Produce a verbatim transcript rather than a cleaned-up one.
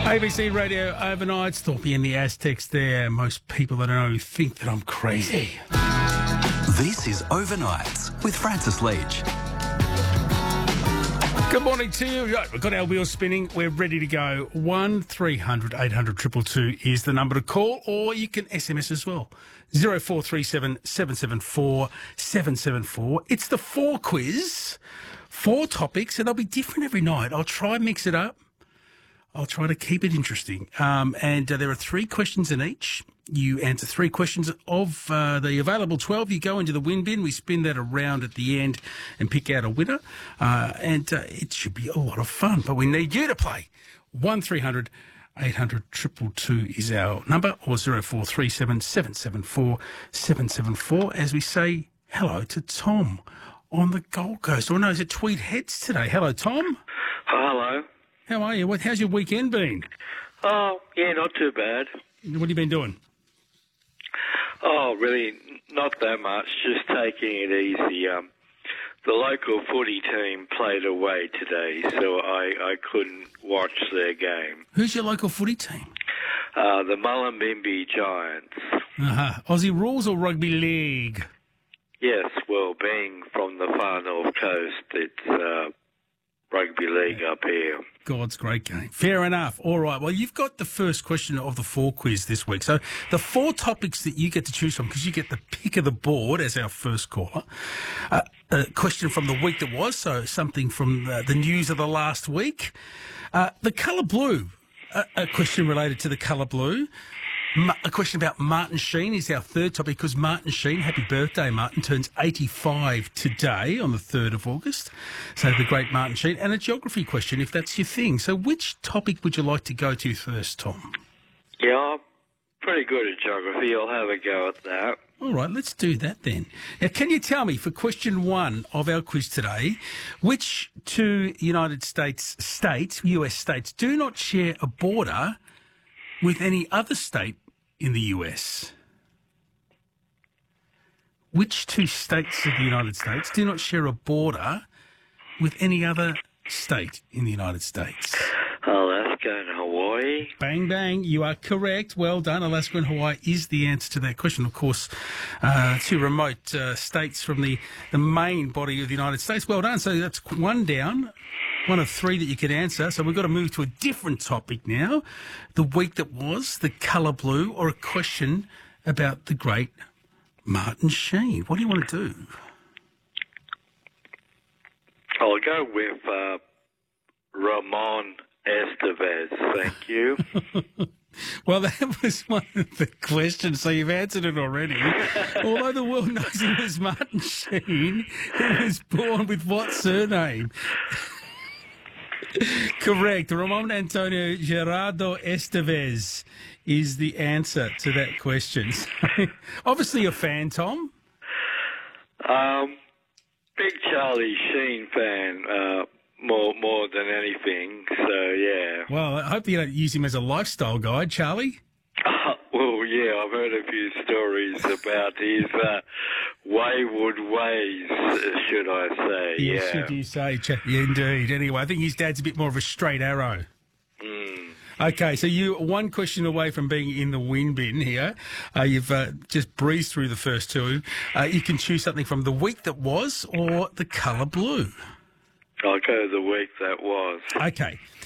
A B C Radio Overnight, Thorpe and the Aztecs there. Most people that I know think that I'm crazy. This is Overnights with Francis Leach. Good morning to you. Right, we've got our wheels spinning. We're ready to go. one three hundred eight hundred two two two is the number to call, or you can S M S as well. zero four three seven seven seven four seven seven four. It's the four quiz. Four topics, and they'll be different every night. I'll try and mix it up. I'll try to keep it interesting. Um, and uh, there are three questions in each. You answer three questions of uh, the available twelve. You go into the win bin. We spin that around at the end and pick out a winner. Uh, and uh, it should be a lot of fun. But we need you to play. one three hundred eight hundred two two two is our number, or zero four three seven seven seven four seven seven four, as we say hello to Tom on the Gold Coast. Or no, is it Tweed Heads today? Hello, Tom. Hello. How are you? What, how's your weekend been? Oh, yeah, not too bad. What have you been doing? Oh, really, not that much. Just taking it easy. Um, the local footy team played away today, so I, I couldn't watch their game. Who's your local footy team? Uh, the Mullumbimby Giants. Uh-huh. Aussie rules or rugby league? Yes, well, being from the far north coast, it's uh, rugby league up here. God's great game. Fair enough. All right. Well, you've got the first question of the four quiz this week. So the four topics that you get to choose from, because you get the pick of the board as our first caller. Uh, a question from the week that was, so something from the, the news of the last week. Uh, the colour blue, a, a question related to the colour blue. Ma- a question about Martin Sheen is our third topic, because Martin Sheen, happy birthday, Martin, turns eighty-five today on the third of August. So the great Martin Sheen. And a geography question, if that's your thing. So which topic would you like to go to first, Tom? Yeah, I'm pretty good at geography. I'll have a go at that. All right, let's do that then. Now, can you tell me, for question one of our quiz today, which two United States states, U S states, do not share a border with any other state in the U S? Which two states of the United States do not share a border with any other state in the United States? Alaska and Hawaii. Bang, bang. You are correct. Well done. Alaska and Hawaii is the answer to that question. Of course, uh, two remote uh, states from the, the main body of the United States. Well done. So that's one down. One of three that you could answer. So we've got to move to a different topic now. The week that was, the colour blue, or a question about the great Martin Sheen. What do you want to do? I'll go with uh, Ramon Estevez. Thank you. Well, that was one of the questions, so you've answered it already. Although the world knows him as Martin Sheen, he was born with what surname? Correct. Ramon Antonio Gerardo Estevez is the answer to that question. Obviously a fan, Tom. Um, big Charlie Sheen fan, uh, more more than anything. So yeah. Well, I hope you don't use him as a lifestyle guide, Charlie. Uh, well, yeah, I've heard a few stories about his uh, wayward ways, should I say? Yes, yeah. should you say? Ch- yeah, indeed. Anyway, I think his dad's a bit more of a straight arrow. Mm. Okay, so you're one question away from being in the win bin here. Uh, you've uh, just breezed through the first two. Uh, you can choose something from the week that was or the colour blue. I'll go the week that was. Okay.